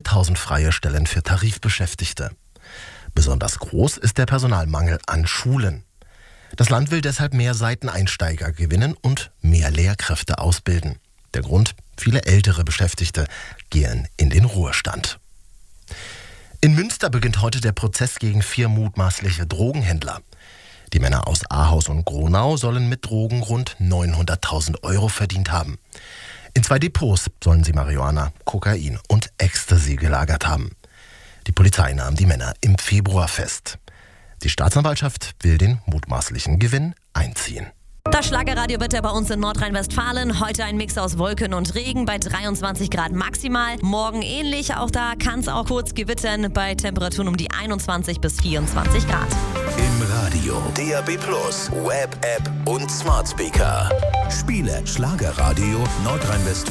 100.000 freie Stellen für Tarifbeschäftigte. Besonders groß ist der Personalmangel an Schulen. Das Land will deshalb mehr Seiteneinsteiger gewinnen und mehr Lehrkräfte ausbilden. Der Grund: viele ältere Beschäftigte gehen in den Ruhestand. In Münster beginnt heute der Prozess gegen 4 mutmaßliche Drogenhändler. Die Männer aus Ahaus und Gronau sollen mit Drogen rund 900.000 € verdient haben. In 2 Depots sollen sie Marihuana, Kokain und Ecstasy gelagert haben. Die Polizei nahm die Männer im Februar fest. Die Staatsanwaltschaft will den mutmaßlichen Gewinn einziehen. Das Schlagerradio-Wetter bei uns in Nordrhein-Westfalen. Heute ein Mix aus Wolken und Regen bei 23 Grad maximal. Morgen ähnlich, auch da kann es auch kurz gewittern bei Temperaturen um die 21 bis 24 Grad. Im Radio, DAB+, Web-App und Smart Speaker. Spiele Schlagerradio Nordrhein-Westfalen.